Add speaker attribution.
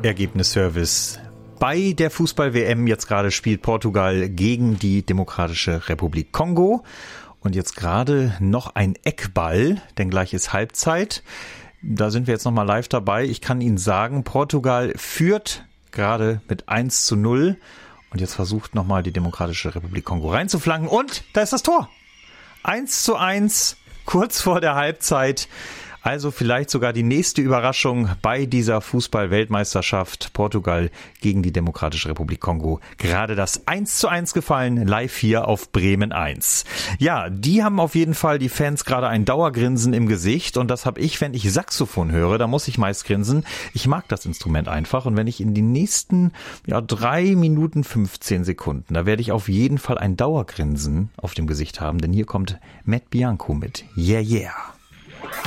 Speaker 1: Ergebnisservice. Bei der Fußball-WM jetzt gerade spielt Portugal gegen die Demokratische Republik Kongo. Und jetzt gerade noch ein Eckball, denn gleich ist Halbzeit. Da sind wir jetzt nochmal live dabei. Ich kann Ihnen sagen, Portugal führt gerade mit 1:0. Und jetzt versucht nochmal die Demokratische Republik Kongo reinzuflanken. Und da ist das Tor. 1:1, kurz vor der Halbzeit. Also vielleicht sogar die nächste Überraschung bei dieser Fußball-Weltmeisterschaft. Portugal gegen die Demokratische Republik Kongo. Gerade das 1:1 gefallen, live hier auf Bremen 1. Ja, die haben auf jeden Fall, die Fans, gerade ein Dauergrinsen im Gesicht. Und das habe ich, wenn ich Saxophon höre, da muss ich meist grinsen. Ich mag das Instrument einfach. Und wenn ich in die nächsten 3 Minuten 15 Sekunden, da werde ich auf jeden Fall ein Dauergrinsen auf dem Gesicht haben. Denn hier kommt Matt Bianco mit Yeah Yeah.